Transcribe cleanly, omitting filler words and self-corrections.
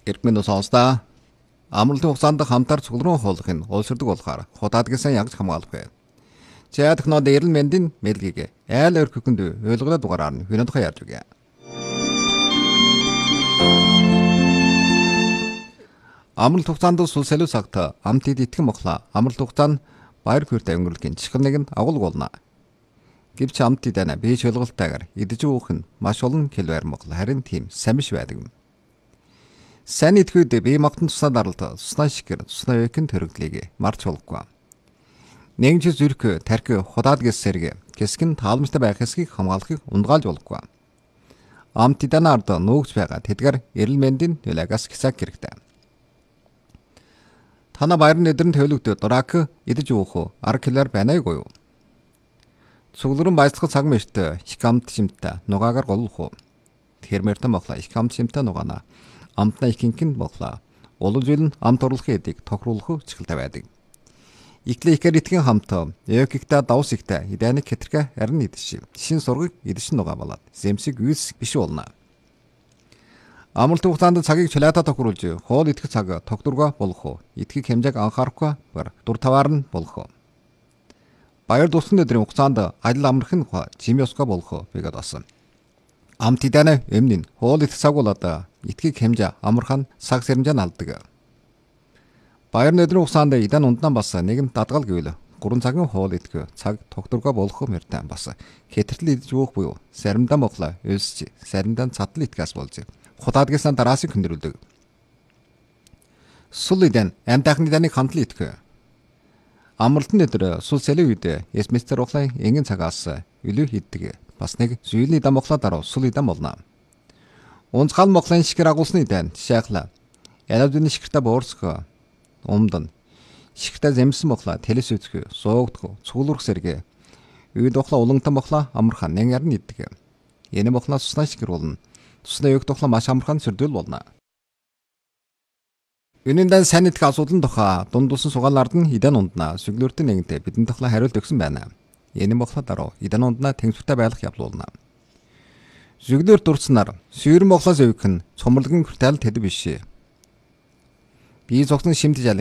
Ирмэн сонсдоо амралтын хугацаанд хамтар цугларан хуулахын улсэрдэг болохоор худаалагаас ягж хамгаалах бай. За технод эрэл мэндийн мэлгийг айл өрхөнд ойлгоод дугаараар нь хөнөд хаяарж үгэ. Амралт хугацаанд сул солио цагт амтд итгэн моглоо амралт хугацаанд баяр хөөртэй өнгөрүүлгийн чихэр нэг нь агуулга болно. Гэвч амтд дана бие ойлголтойгоор идэж уух нь маш олон килоар моглоо харин тийм самиш байдаг. Сайн итгэвд бие махбод туснаа даралт туснаа шикэр туснаа векэн төрөглийг марч болохгүй. Нэгж зүрх тархи худаалагаас сэргэ гэсгэн таалмжтай байх хэсгийг хамгаалахыг ундгаалж болохгүй. Амтд нард нуугч байгаа тэдгээр эрэл мэндийн нөлөөгөөс хисаг хэрэгтэй. Тана баярны өдрөнд төлөвлөгдөд дурак идэж уух 10 килоар байна уу? Цугларан баяцлах цаг мэрт их амт шимтэ нугаагаар голлох уу? Тэрмэртэн моглоо их амт шимтэ нугаана. Амтна ихэнхэн моглоо. Улал зүйл нь амт орлохын эдийг тохируулах чиглэлтэй байдаг. Иклэ ихэр итгэн хамт эвкикта давс ихтэй идэник хэтэрхэ харин идэж шин сургыг идэж нугаа болоод зэмсэг үйс биш болно. Амралт хугацаанд цагийг чулаатаа тохируулж хоол итгэх цаг тогтворгоо болох уу? Итгэх хэмжээг анхаарахгүй бар дур таваар нь болох уу? Баяр дусгын өдрийн хугацаанд ажил амрах нь жимёско болох уу? Бигэд басан. Амтидана эмнэн хоол идэх цаг болоод итгэх хэмжээ амархан цаг сэрэмжээ алдаг. Баярны өдрийн хугацаанд идан ундан бас нэгэн дадгал гэвэл 3 цагийн хоол идэх цаг тогтворгоо болох мөртэн бас хэтэртэл идэж уух буюу саримдан моглоо өлсч саримдан цатал итгэс болж худаалагаас дараасыг хөндрүүлдэг. Сул идан амтахны даныг хамтлан идэх. Амралтын өдөр сул солио үед эсместер ухлын энгийн цагаас үлээ хийдэг. Бас нэг зүйлийн дам моглоо дараа сул идам болно. Унцгал моглын шикэр агуулсны дан шахла. Ялавдны шикэртэ боорсго умдан. Шикэртэ зэмсэн моглоо тэлэс үзэх суугдах цуглурх сэргэ. Үйд ухлаа улангтан моглоо амархан нэн ярн иддэг. Энэ моглоо туснаа шикэр болно. Туснаа юг тухлаа маш амархан сэрдүүл болно. Үнэндээ сайн идэх асуудал нь тухай дундулсан сугаалард нь идан унднаа сүглөртэн нэгэнтэй бидэн тухлаа хариулт өгсөн байна. Энэ моглоо дараа идан унднаа тэнцвэртэй байх явуулна. Зүглөр дурдсанаар сүйр моглоос өвөх нь цомрлогын хүртэл тэд биш. Бие зогсон шимтэж